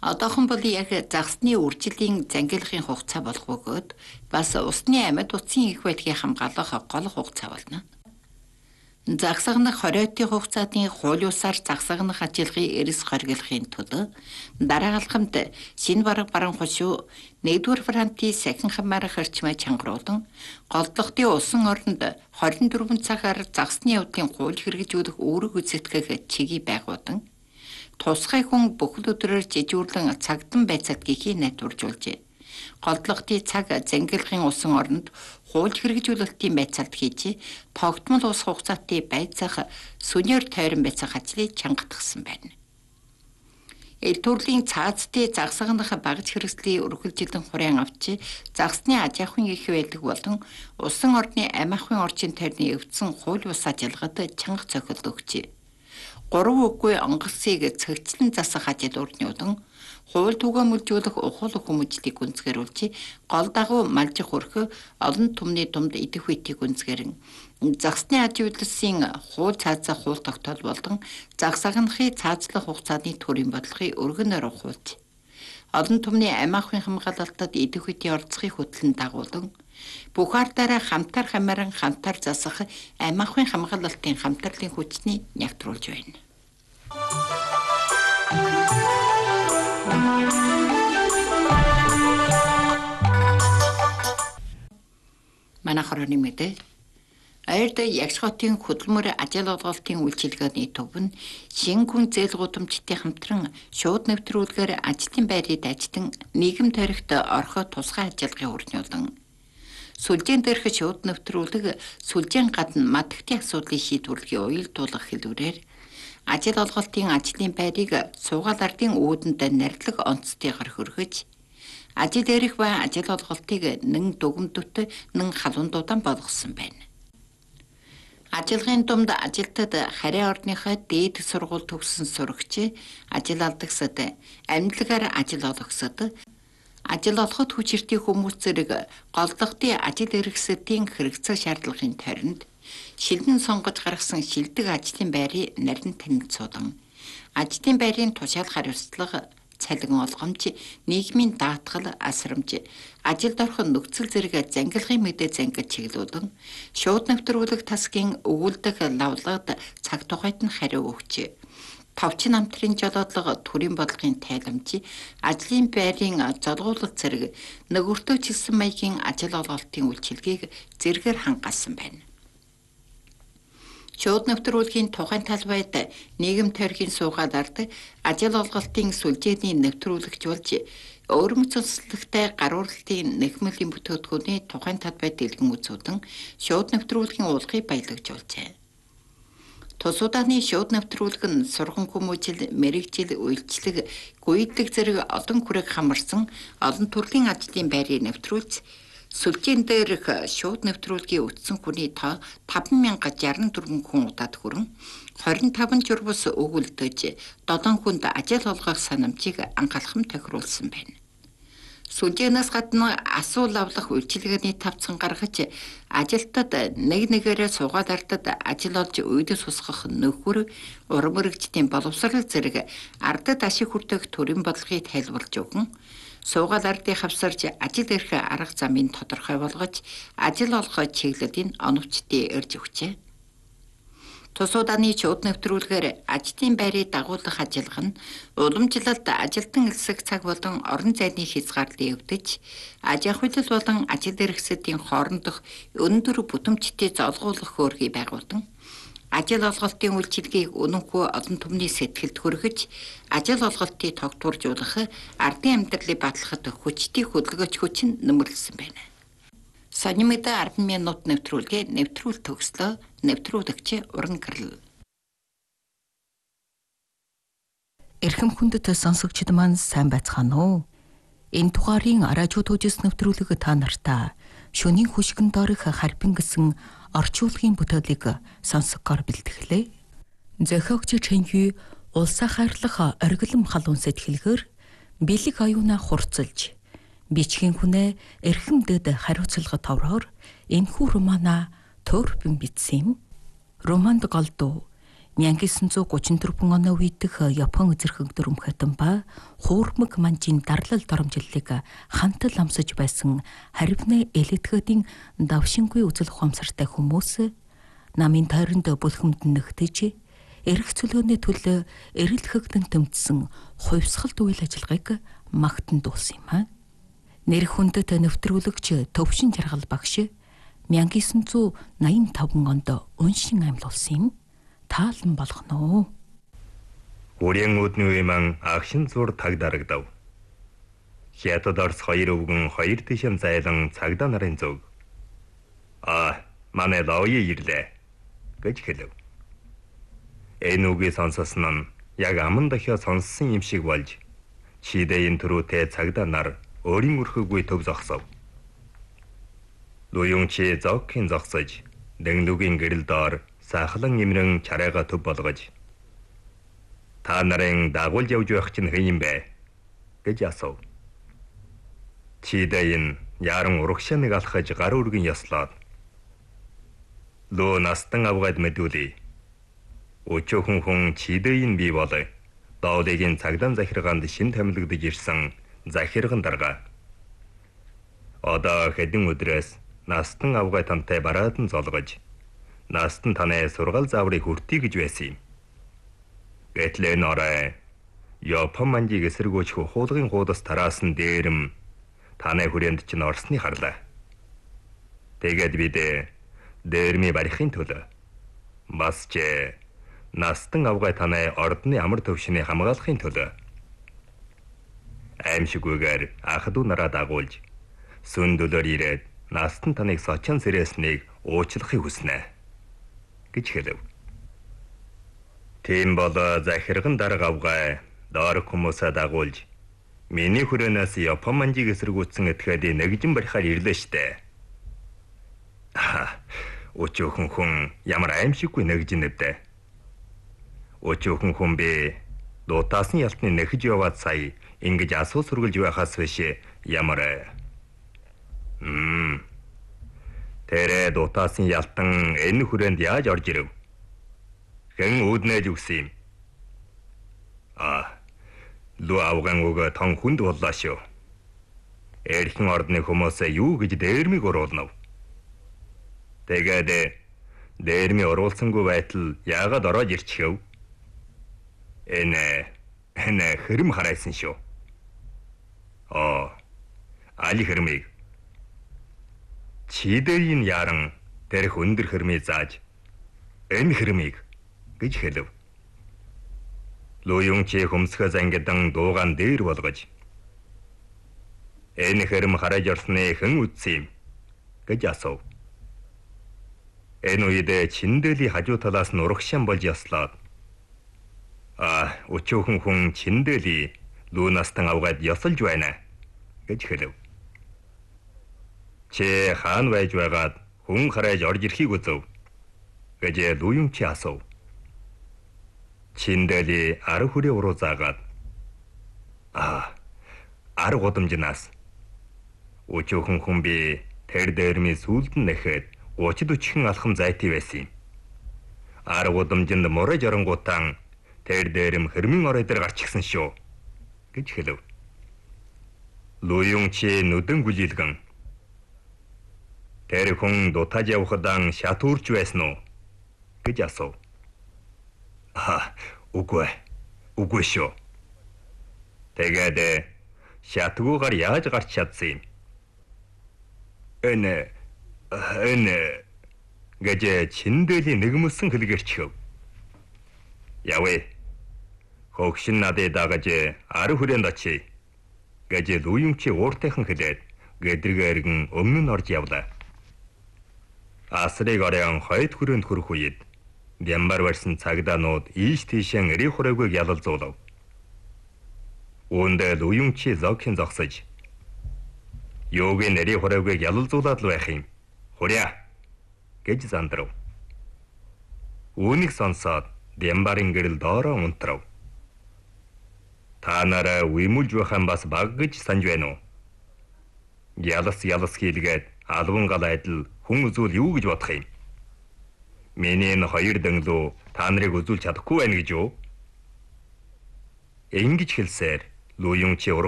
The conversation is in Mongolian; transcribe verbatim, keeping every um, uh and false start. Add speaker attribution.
Speaker 1: Одоохон бол яг загсны үржилийн зангилахын хугацаа болох бөгөөд бас усны амьд утсын их байдгийг хамгаалах гол хугацаа болно. Загсагнах хориотын хугацааны хууль усаар загсагнах ажиллагыг эрс хоригдлохын тулд дараагалхамд шинэ бараг баран хошуу нэгдүгээр Францын сахин хамаар харчмаа чангаруулан голдлогтын усан оронд хорин дөрвөн цагаар загсны явдлын хууль хэрэгжүүлэх үүрэг үзэгдэх чигийг байгуулан тусгай хүн бүхэл өдрөөр жижүүрлэн цагдан байцаадгийг найдваржуулжээ. Голдлогтын цаг зангилахын усан оронд хууль хэрэгжүүлэлтийн байцаалт хийж тогтмол ус хугацаатай байцаах сүнээр тойрон байцаах ажлыг чангатгсан байна. Эл төрлийн цаазтын загсагнах багц хэрэгслийн үргэлжилэн хураан авч загсны аж ахуйн эрх байдаг болон усан орны амь ахуйн орчин тойрны өвдсөн хууль ус ажиллагад чанга цохилт өгчээ. Гурван үгүй онгоцыг цэгцлэн засах ажил урднуулан хууль түгээмжлүүлэх ухаал хүмүүжлийг гүнзгэрүүлж гол дагуу малжих өрхө олон түмний дунд идэх үеийг гүнзгэрэн загсны аж үйлсийн хууль цаазах хууль тогтоол болон загсагнахын цаазлах хугацааны төрийн бодлогын өргөнөөр ухуулж олон түмний амь ахуйн хамгаалалтад идэх үеийн орцохыг хөтлөн дагуулan бүх ардаараа хамтар хамааран хамтар засах амь ахуйн хамгаалалтын хамтарлын хүчний нягтруулж байна. Манайхаар нэмэдэ Аярд Ягс хотын хөдөлмөр ажил олголтын үйлчилгээний төв нь шинэ хүн зээл гудамжтай хамтран шууд нэвтрүүлгээр ажлын байрыг дайждан нийгэм тарихт орхоо тусгай ажиллагааг өрнүүлэн сүлжээн дээрх шууд нэвтрүүлэг сүлжээн гадна мадагтын асуудлыг шийдвэрлэхийн уялдуулах хэлбэрээр ажил олголтын ажлын байрыг суугаал ардын үүдэнд нарилаг онцтойгоор хөргөж ажил дээрх ба ажил олголтыг нэн дүгэмдүт нэн халуундуудан болгосон байна. Ажиллагааны дунд ажилтад харийн орныхоо дээд сургууль төгссөн сурагч ажил алдагсад амьдлагаар ажил олгосод ажил олоход хүчиртэй хүмүүс зэрэг голдлогтын ажил эрхсдийн хэрэгцээ шаардлагын тойронд шилдэн сонгож гаргасан шилдэг ажлын байрыг нарийн танилцуулан ажлын байрын тушаал хариуцлага цалин олгомж нийгмийн даатгал асрамж ажилд орох нөхцөл зэрэг зангилахын мэдээ зангиж чиглүүлэн шууд нэвтрүүлэх тасгийн өгүүлдэх лавлагад цаг тухайд нь хариу өгчээ. Товчин намтрын жолоодлого төрийн бодлогын тайламж ажлын байрын золгуулалт зэрэг нөгөөтөө чилсэн маягийн ажил олголтын үйлчилгээг зэргээр хангасан байна. Шууд нэвтрүүлгийн тухайн талбайд нийгэм тойргийн суугаад ард ажил олголтын сүлжээний нэвтрүүлэгч болж өөрөм цэцлэгтэй гаруулалтын нэхмэлийн бүтээгдэхүүний тухайн талбайд дэлгэн үзүүлэн шууд нэвтрүүлгийн уулгыг баялагжуулжээ. Тус удааны шууд нэвтрүүлэг нь сурган хүмүүжил, мэрэгжил, үйлчлэг, гүйдэг зэрэг олон хүрээг хамарсан олон төрлийн ажлын байрыг нэвтрүүлж сүлжээн дээрх шууд нэвтрүүлгийн үтсэн хүний тоо таван мянга шарна дөрвөн хүн удаад хүрэн хорин таван журбус өгүүлдэж долоон хүнд ажил олгох санамжийг анхаалхам тохируулсан байна. Сүлжээнээс гадна асуул авлах үйлчилгээний тавцан гаргаж ажилтад нэг нэгээрээ суугаад ардад ажил олж үйдэс усгах нөхөр урам мэрэгчдийн боловсрал зэрэг ардад ашиг хүртэх төрийн бодлогыг тайлбарлаж өгөн суугаад ардыг хавсарж ажил эрх арга замын тодорхой болгож ажил олгох чиглэлийн оновчтой ирж өгчээ. Тус удааны шууд нэвтрүүлгээр ажлын байрыг дагуулах ажиллагаа нь уламжлалт ажилтан элсэг цаг болон орон зайны хязгаарлалыг эвдэж аж ахуйлал болон ажил эрхсдийн хоорондох өндөр бүтэмжтэй золгуулах хөөргийг байгуулсан. Ажил олголтын үйлчилгээг үнэнгүй олон түмний сэтгэлд хүргэж ажил олголтыг тогтворжуулах ардын амьдралыг батлахад хүчтэй хөдөлгөөч хүч нь нэмэрлсэн байна. Сонимэдэ арван минут нэвтрүүлгээ нэвтрүүл төгслөө нэвтрүүлэгч уран гэрэл.
Speaker 2: Эрхэм хүндэт сонсогчид маань сайн байцгаана уу? Энэ дугаарын радио төвжс нэвтрүүлэг та нартаа шөнийн хүшгэн доорх харпин гэсэн орчуулгын бүтээлийг сонсгоор бэлтгэлээ. Зохиогч Чэнхүй улсаа хайрлах оргилом халуун сэтгэлгээр бэлэг аюуна хурцлж бичгийн хүнээ эрхэмдэд хариуцлага товроор энэхүү романа төөрбөн бичсэн юм. Романд голдуу 천구백삼십사 оны үедх Япон эзэрхэг дүрмхэтэн ба хуурмаг манжийн дарлал доромжиллыг хантал амсаж байсан харвны элитгүүдийн давшингүй үзэл ухаамсартай хүмүүс намын тойронд бүлхэмд нэгтэж эрх чөлөөний төлөө эрэл хэгдэн тэмцсэн хувьсгалт үйл ажиллагааг магтан дуулсан юм а. Нэр хүндэт нэвтрүүлэгч Төвшин Жаргал багш 천구백팔십오 онд уншин амьлуулсан юм. Таалан болох нь.
Speaker 3: Үрийн өдний үемэн агшин зур таг дарагдав. Хятад Орос хоёр өвгөн хоёр тишин зайлан цагдаа нарын зөв. А манай лавье ирлээ гэж хэлв. Энэ үгийг сонссон нь яг аман дахиа сонссон юм шиг болж чидэйн төрүүтэй цагдаа нар өөрийн өрхөгүй төв зогсов. Луюнчи зогхийн зогсож дэглүүгийн гэрэл доор сахлан имрэн чарайга төв болгож та нарын дагуулж явж байх чинь хэн юм бэ гэж асуув. Чидэйн яран урагшааныг алхаж гар үргэн яслаад лөө настан авгаад мэдүүлээ. Өчөөхөн хүн чидэйн бий болоо. Даулыгийн цагдаа захиргаанд шин томилогдож ирсэн захирган дарга. Одоо хэдэн өдрөөс настан авгаа тантай бараадан золгож настан танай сургаал зааврыг хүртий гэж байсан юм. Гэтэл энэ орой Япон манжийг эсэргүүч хуулгын хуудас тараасан дээрэм танай хүрээнд чинь орсны харлаа. Тэгээд бид дээрми барихын төлөө бас ч настан авгаа танай ордны амар төвшний хамгаалахын төлөө аимшигүйгээр ах дүү нараа дагуулж сүндөлөөр ирээд настан таныг сочон сэрээснийг уучлахыг хүснэ гэж хэлв. Тийм бол захирган дарга авгаа доор хүмүүсээ дагуулж миний хүрээнээс Япон манжийг эсэргүүцсэн этгээд нэгжин барихаар ирлээ штэ. Өчөөхөн хүн ямар аимшиггүй нэгжин нэвдэ. Өчөөхөн хүн би дутаасан ялтны нэхэж яваад сая ингэж асуу сургалж байхаас биш ямар Мм. Тэрэ дутаасан ялтан энэ хүрээнд яаж орж ирэв? Хэн үүднэж өгсөн юм? А. Лу авган уг тон хүнд боллоо шүү. Эрхэн ордны хүмүүсээ юу гэж дээрмиг оруулнав? Тэгээд дээрми оруулсангүй байтал яагаад ороод ирчихв? Энэ энэ хэрэм харайсан шүү. Оо. Али хэрмийг чидэйн яран тэрх өндөр хэрмийг зааж энэ хэрмийг гэж хэлв. Луюнчи хөмсгөө зангидан дуугаан дээр болгож энэ хэрэм хараж орсны хэн үтсэн юм гэж асуув. Энэ үед Чиндэли хажуу талаас нь урагшаан болж яслаад а өчөөхөн хүн Чиндэли луунастан авгаад ясалж байна гэж хэлв. Чи хаан байж байгаад хүн хараж орж ирэхийг үзв гэж Луюнчи асуув. Чиндэли ар хүрээ уруу заагаад а ар гудамжнаас өчөөхөн хүн би тэр дээрми сүлд нэхэд гуйчд өчхөн алхам зайтай байсан юм. Ар гудамжинд морож оронгуудаа тэр дээрэм хэрмэн орой дээр гарч гисэн шүү гэж хэлв. Луюнчи нүдэн гүлилгэн тэр хүн дутаж явхадан шатуурч байсан уу гэж асуув. А үгүй үгүй шүү. Тэгээд шатгуугаар яаж гарч чадсан юм? Энэ энэ гэж Чиндэлийн нэгмэлсэн хэлгэрчв. Явъя. Хогшин надад дагаж ар хүрээнд очие гэж Луюнчи ууртайхан хэлээд гэдрэг эргэн өмнө нь орж явлаа. Асрыг орон хойд хүрээнд хүрэх үед Дямбар барьсан цагдаанууд ийш тийшээ эрийн хурээгүйг ялалзуулав. Үүндээ Луюнчи зогхийн зогсож юугийн эрийн хурээгүйг ялалзуулаад л байх юм. Хуря гэж зандрав. Үүнийг сонсоод Дямбарын гэрэл доороо унтрав. Та нараа уймулж байхan бас баг гэж санаж байна уу? Ялас ялас хийлгээд албан гал адил хүн үзүүл юу гэж бодох юм? Миний энэ хоёр дөнгөлөө та нарыг үзүүлж чадахгүй байна гэж юу? Ингэж хэлсээр Лу Юн чи